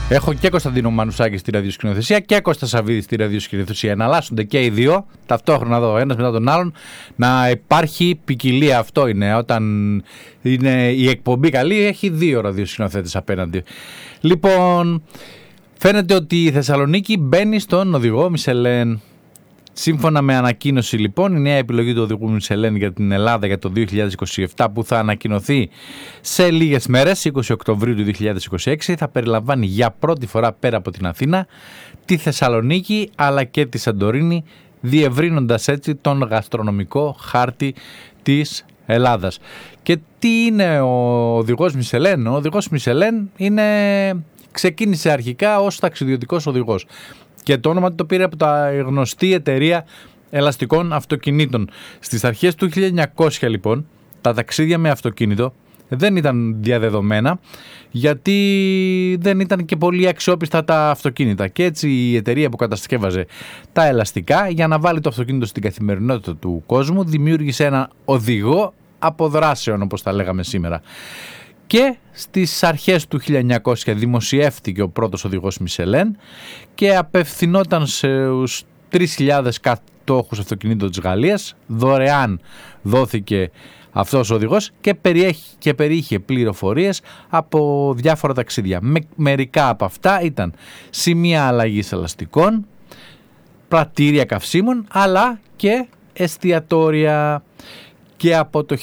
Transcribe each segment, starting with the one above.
Έχω και Κωνσταντίνο Μανουσάκη στη ραδιοσκηνοθεσία και Κώστα Σαββίδη στη ραδιοσκηνοθεσία. Εναλλάσσονται και οι δύο ταυτόχρονα εδώ, ένας μετά τον άλλον. Να υπάρχει ποικιλία, αυτό είναι. Όταν είναι η εκπομπή καλή, έχει δύο ραδιοσκηνοθέτες απέναντι. Λοιπόν, φαίνεται ότι η Θεσσαλονίκη μπαίνει στον οδηγό Μισελέν. Σύμφωνα με ανακοίνωση, λοιπόν, η νέα επιλογή του οδηγού Μισελέν για την Ελλάδα για το 2027, που θα ανακοινωθεί σε λίγες μέρες, 20 Οκτωβρίου του 2026, θα περιλαμβάνει για πρώτη φορά πέρα από την Αθήνα τη Θεσσαλονίκη αλλά και τη Σαντορίνη, διευρύνοντας έτσι τον γαστρονομικό χάρτη της Ελλάδας. Και τι είναι ο οδηγός Μισελέν? Ο οδηγός Μισελέν ξεκίνησε αρχικά ως ταξιδιωτικός οδηγός. Και το όνομα του το πήρε από τα γνωστή εταιρεία ελαστικών αυτοκινήτων. Στις αρχές του 1900, λοιπόν, τα ταξίδια με αυτοκίνητο δεν ήταν διαδεδομένα, γιατί δεν ήταν και πολύ αξιόπιστα τα αυτοκίνητα. Και έτσι η εταιρεία που κατασκεύαζε τα ελαστικά, για να βάλει το αυτοκίνητο στην καθημερινότητα του κόσμου, δημιούργησε ένα οδηγό αποδράσεων, όπως τα λέγαμε σήμερα. Και στις αρχές του 1900 δημοσιεύτηκε ο πρώτος οδηγός Μισελέν και απευθυνόταν στους 3.000 κατόχους αυτοκινήτων της Γαλλίας. Δωρεάν δόθηκε αυτός ο οδηγός και περιείχε πληροφορίες από διάφορα ταξίδια. Μερικά από αυτά ήταν σημεία αλλαγής ελαστικών, πρατήρια καυσίμων, αλλά και εστιατόρια. Και από το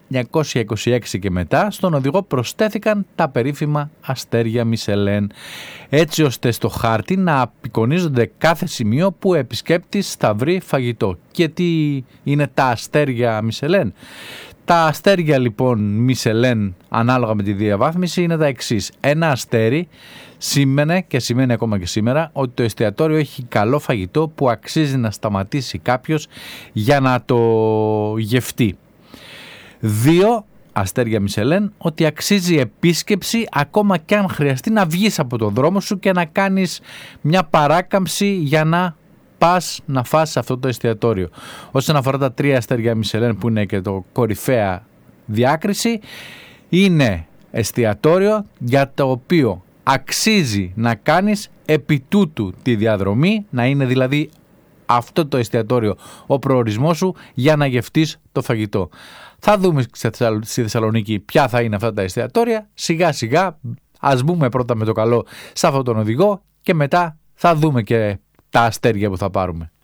1926 και μετά στον οδηγό προσθέθηκαν τα περίφημα αστέρια Μισελέν, έτσι ώστε στο χάρτη να απεικονίζονται κάθε σημείο που ο επισκέπτης θα βρει φαγητό. Και τι είναι τα αστέρια Μισελέν? Τα αστέρια, λοιπόν, Μισελέν, ανάλογα με τη διαβάθμιση, είναι τα εξής. Ένα αστέρι σήμαινε και σημαίνει ακόμα και σήμερα ότι το εστιατόριο έχει καλό φαγητό που αξίζει να σταματήσει κάποιος για να το γευτεί. 2 αστέρια Μισελέν, ότι αξίζει επίσκεψη ακόμα και αν χρειαστεί να βγεις από τον δρόμο σου και να κάνεις μια παράκαμψη για να πας να φας σε αυτό το εστιατόριο. Όσον αφορά τα 3 αστέρια Μισελέν, που είναι και το κορυφαία διάκριση, είναι εστιατόριο για το οποίο αξίζει να κάνεις επί τούτου τη διαδρομή, να είναι δηλαδή αυτό το εστιατόριο ο προορισμός σου για να γευτείς το φαγητό. Θα δούμε στη Θεσσαλονίκη ποια θα είναι αυτά τα εστιατόρια. Σιγά σιγά ας μπούμε πρώτα με το καλό σε αυτόν τον οδηγό και μετά θα δούμε και τα αστέρια που θα πάρουμε.